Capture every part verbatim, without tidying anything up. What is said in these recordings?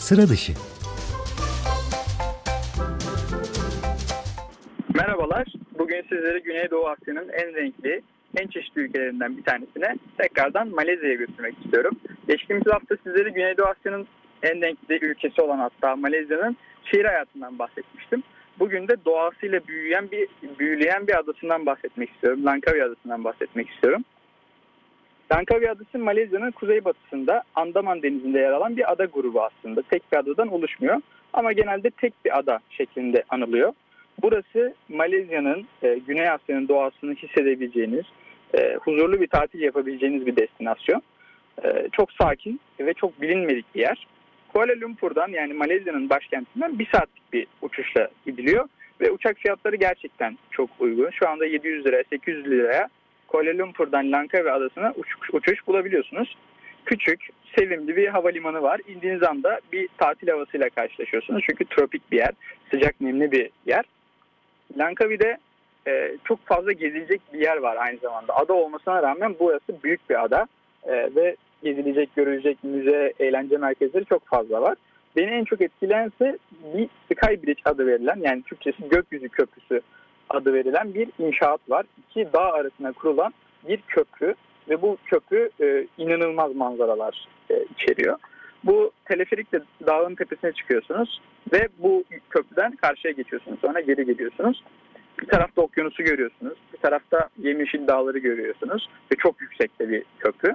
sıra dışı. Merhabalar. Bugün sizleri Güneydoğu Asya'nın en renkli, en çeşitli ülkelerinden bir tanesine tekrardan Malezya'ya götürmek istiyorum. Geçtiğimiz hafta sizlere Güneydoğu Asya'nın en renkli ülkesi olan hatta Malezya'nın şehir hayatından bahsetmiştim. Bugün de doğasıyla büyüyen bir büyüleyen bir adasından bahsetmek istiyorum. Langkawi Adası'ndan bahsetmek istiyorum. Langkawi Adası Malezya'nın kuzeybatısında Andaman Denizi'nde yer alan bir ada grubu aslında. Tek bir adadan oluşmuyor ama genelde tek bir ada şeklinde anılıyor. Burası Malezya'nın, e, Güney Asya'nın doğasını hissedebileceğiniz, e, huzurlu bir tatil yapabileceğiniz bir destinasyon. E, çok sakin ve çok bilinmedik bir yer. Kuala Lumpur'dan yani Malezya'nın başkentinden bir saatlik bir uçuşla gidiliyor ve uçak fiyatları gerçekten çok uygun. Şu anda yedi yüz liraya, sekiz yüz liraya Kuala Lumpur'dan Langkawi Adası'na uçuş, uçuş bulabiliyorsunuz. Küçük, sevimli bir havalimanı var. İndiğiniz anda bir tatil havasıyla karşılaşıyorsunuz. Çünkü tropik bir yer, sıcak nemli bir yer. Langkawi'de e, çok fazla gezilecek bir yer var aynı zamanda. Ada olmasına rağmen burası büyük bir ada e, ve gezilecek, görülecek müze, eğlence merkezleri çok fazla var. Beni en çok etkileyense bir Skybridge adı verilen, yani Türkçesi gökyüzü köprüsü adı verilen bir inşaat var. İki dağ arasında kurulan bir köprü ve bu köprü e, inanılmaz manzaralar e, içeriyor. Bu teleferikle dağın tepesine çıkıyorsunuz ve bu köprüden karşıya geçiyorsunuz. Sonra geri geliyorsunuz. Bir tarafta okyanusu görüyorsunuz. Bir tarafta yemyeşil dağları görüyorsunuz. Ve çok yüksekte bir köprü.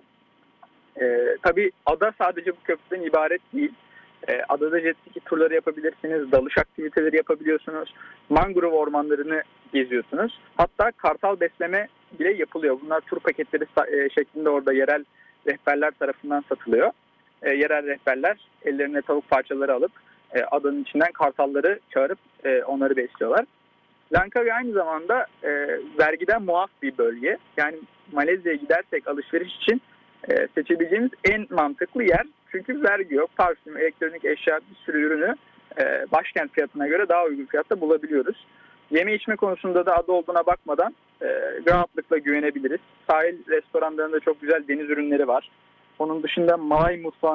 Ee, tabii ada sadece bu köprüden ibaret değil. Ee, adada jet ski turları yapabilirsiniz. Dalış aktiviteleri yapabiliyorsunuz. Mangrove ormanlarını geziyorsunuz. Hatta kartal besleme bile yapılıyor. Bunlar tur paketleri şeklinde orada yerel rehberler tarafından satılıyor. E, yerel rehberler ellerine tavuk parçaları alıp e, adanın içinden kartalları çağırıp e, onları besliyorlar. Langkawi aynı zamanda e, vergiden muaf bir bölge. Yani Malezya'ya gidersek alışveriş için e, seçebileceğimiz en mantıklı yer. Çünkü vergi yok. Parfüm, elektronik eşya, bir sürü ürünü e, başkent fiyatına göre daha uygun fiyatta bulabiliyoruz. Yeme içme konusunda da ada olduğuna bakmadan e, rahatlıkla güvenebiliriz. Sahil restoranlarında çok güzel deniz ürünleri var. Onun dışında Malay mutfağı